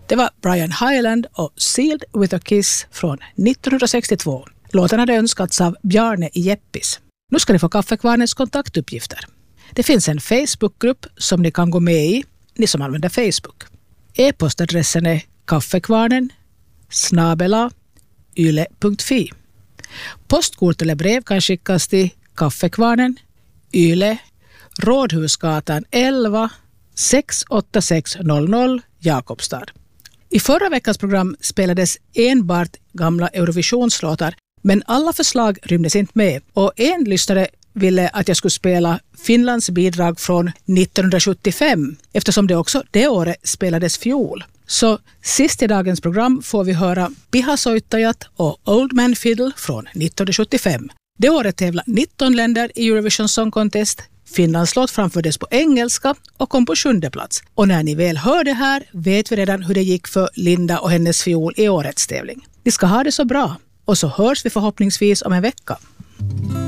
Det var Brian Hyland och Sealed with a Kiss från 1962. Låten hade önskats av Bjarne i Jeppis. Nu ska ni få Kaffekvarnens kontaktuppgifter. Det finns en Facebookgrupp som ni kan gå med i, ni som använder Facebook. E-postadressen är kaffekvarnen@yle.fi. Postkort eller brev kan skickas till Kaffekvarnen, Yle, Rådhusgatan 11 68600 Jakobstad. I förra veckans program spelades enbart gamla Eurovisionslåtar, men alla förslag rymdes inte med. Och en lyssnare ville att jag skulle spela Finlands bidrag från 1975, eftersom det också det året spelades fiol. Så sist i dagens program får vi höra Pihasoittajat och Old Man Fiddle från 1975. Det året tävlar 19 länder i Eurovision Song Contest. Finlands låt framfördes på engelska och kom på 7:e plats. Och när ni väl hör det här vet vi redan hur det gick för Linda och hennes fiol i årets tävling. Ni ska ha det så bra och så hörs vi förhoppningsvis om en vecka.